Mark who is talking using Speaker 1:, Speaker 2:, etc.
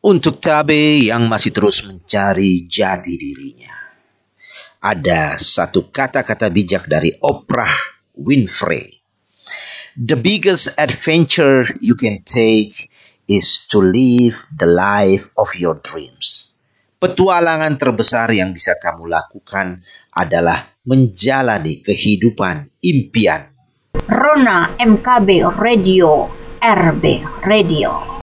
Speaker 1: Untuk Tabe yang masih terus mencari jati dirinya, ada satu kata-kata bijak dari Oprah Winfrey. The biggest adventure you can take is to live the life of your dreams. Petualangan terbesar yang bisa kamu lakukan adalah menjalani kehidupan impian.
Speaker 2: Rona MKB Radio, RB Radio.